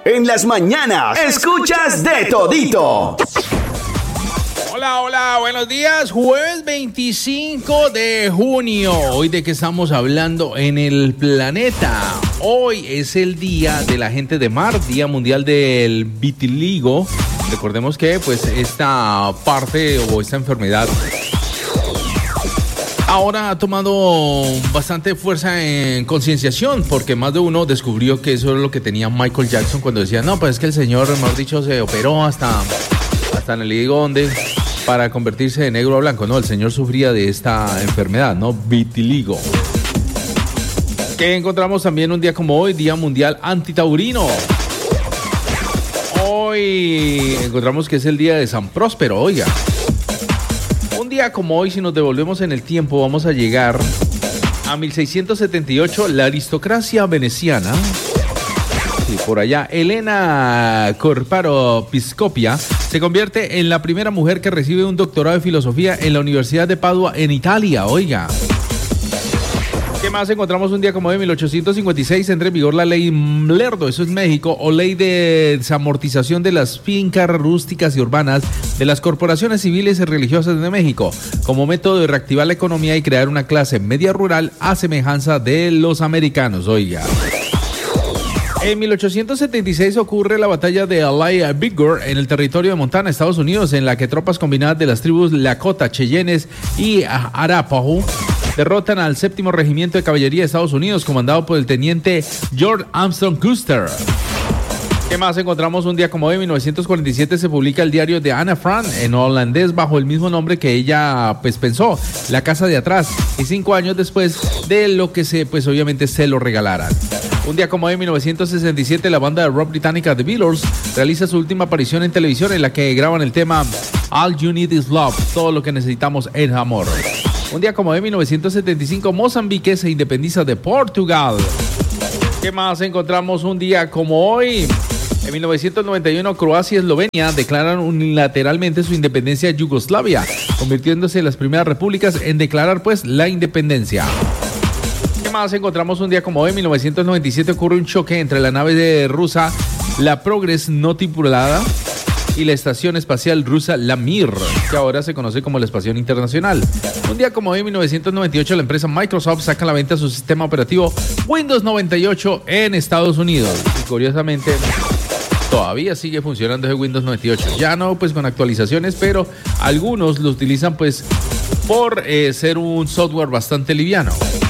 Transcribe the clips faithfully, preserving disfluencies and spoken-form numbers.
En las mañanas, escuchas de todito. Hola, hola, buenos días. Jueves veinticinco de junio. Hoy de qué estamos hablando en el planeta. Hoy es el día de la gente de mar, Día Mundial del Vitiligo. Recordemos que pues esta parte o esta enfermedad ahora ha tomado bastante fuerza en concienciación, porque más de uno descubrió que eso es lo que tenía Michael Jackson cuando decía, no, pues es que el señor, mejor dicho, se operó hasta, hasta en el digo donde para convertirse de negro a blanco. No, el señor sufría de esta enfermedad, ¿no? Vitiligo. Que encontramos también un día como hoy, Día Mundial Antitaurino. Hoy encontramos que es el día de San Próspero, oiga. Un día como hoy, si nos devolvemos en el tiempo, vamos a llegar a mil seiscientos setenta y ocho, la aristocracia veneciana. Sí, por allá, Elena Corparo Piscopia se convierte en la primera mujer que recibe un doctorado de filosofía en la Universidad de Padua, en Italia, oiga. ¿Qué más encontramos un día como hoy? En mil ochocientos cincuenta y seis entra en vigor la ley Lerdo, eso es México, o ley de desamortización de las fincas rústicas y urbanas de las corporaciones civiles y religiosas de México, como método de reactivar la economía y crear una clase media rural a semejanza de los americanos, oiga. En mil ochocientos setenta y seis ocurre la batalla de Alaya Bigor en el territorio de Montana, Estados Unidos, en la que tropas combinadas de las tribus Lakota, Cheyennes y Arapaho derrotan al séptimo regimiento de caballería de Estados Unidos, comandado por el teniente George Armstrong Custer. ¿Qué más encontramos un día como hoy? En mil novecientos cuarenta y siete se publica el diario de Ana Frank en holandés bajo el mismo nombre que ella pues pensó, La Casa de Atrás, y cinco años después de lo que se pues obviamente se lo regalaran. Un día como hoy, en mil novecientos sesenta y siete, la banda de rock británica The Beatles realiza su última aparición en televisión, en la que graban el tema All You Need Is Love, todo lo que necesitamos es amor. Un día como hoy, en mil novecientos setenta y cinco, Mozambique se independiza de Portugal. ¿Qué más encontramos un día como hoy? En mil novecientos noventa y uno, Croacia y Eslovenia declaran unilateralmente su independencia de Yugoslavia, convirtiéndose en las primeras repúblicas en declarar pues la independencia. ¿Qué más encontramos un día como hoy? En mil novecientos noventa y siete ocurre un choque entre la nave de rusa, la Progress no tripulada, y la estación espacial rusa La Mir, que ahora se conoce como la Estación Internacional. Un día como hoy, en mil novecientos noventa y ocho, la empresa Microsoft saca a la venta su sistema operativo Windows noventa y ocho en Estados Unidos. Y curiosamente, todavía sigue funcionando ese Windows noventa y ocho. Ya no pues con actualizaciones, pero algunos lo utilizan pues por eh, ser un software bastante liviano.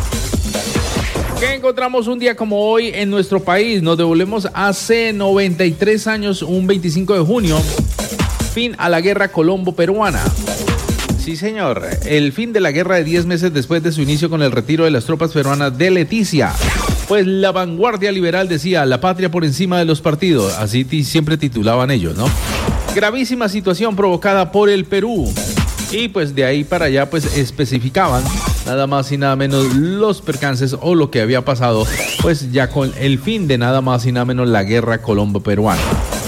¿Qué encontramos un día como hoy en nuestro país? Nos devolvemos hace noventa y tres años, un veinticinco de junio, fin a la guerra colombo-peruana. Sí, señor, el fin de la guerra de diez meses después de su inicio con el retiro de las tropas peruanas de Leticia. Pues la vanguardia liberal decía, la patria por encima de los partidos, así t- siempre titulaban ellos, ¿no? Gravísima situación provocada por el Perú. Y pues de ahí para allá pues especificaban nada más y nada menos los percances o lo que había pasado pues ya con el fin de nada más y nada menos la guerra colombo-peruana.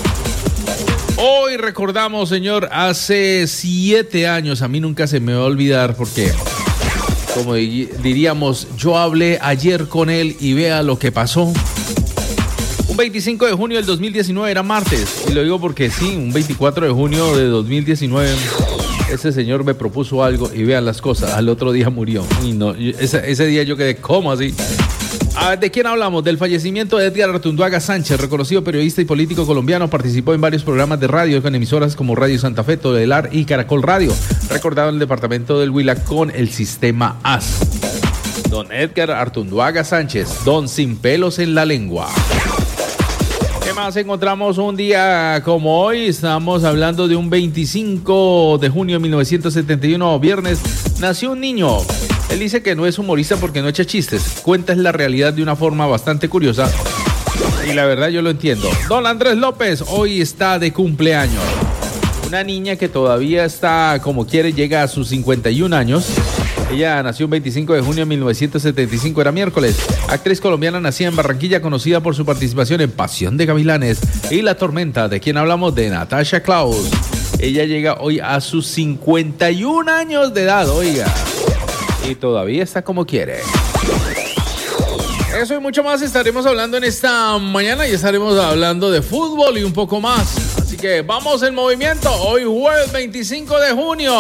Hoy recordamos, señor, hace siete años, a mí nunca se me va a olvidar porque, como diríamos, yo hablé ayer con él y vea lo que pasó. Un veinticinco de junio del dos mil diecinueve era martes, y lo digo porque sí, un veinticuatro de junio de dos mil diecinueve... ese señor me propuso algo y vean las cosas, al otro día murió. Y no, ese, ese día yo quedé, ¿cómo así? A ver, ¿de quién hablamos? Del fallecimiento de Edgar Artunduaga Sánchez, reconocido periodista y político colombiano. Participó en varios programas de radio con emisoras como Radio Santa Fe, Todelar y Caracol Radio. Recordado en el departamento del Huila con el sistema A S. Don Edgar Artunduaga Sánchez, don sin pelos en la lengua. ¿Qué más encontramos un día como hoy? Estamos hablando de un veinticinco de junio de mil novecientos setenta y uno, viernes, nació un niño. Él dice que no es humorista porque no echa chistes, cuenta la realidad de una forma bastante curiosa y la verdad yo lo entiendo. Don Andrés López hoy está de cumpleaños. Una niña que todavía está como quiere, llega a sus cincuenta y un años. Ella nació un veinticinco de junio de mil novecientos setenta y cinco, era miércoles. Actriz colombiana nacida en Barranquilla, conocida por su participación en Pasión de Gavilanes y La Tormenta, de quien hablamos, de Natasha Klaus. Ella llega hoy a sus cincuenta y un años de edad, oiga. Y todavía está como quiere. Eso y mucho más estaremos hablando en esta mañana y estaremos hablando de fútbol y un poco más. Así que vamos en movimiento. Hoy jueves veinticinco de junio.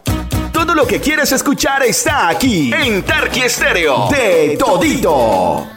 Todo lo que quieres escuchar está aquí en Tarqui Estéreo de Todito.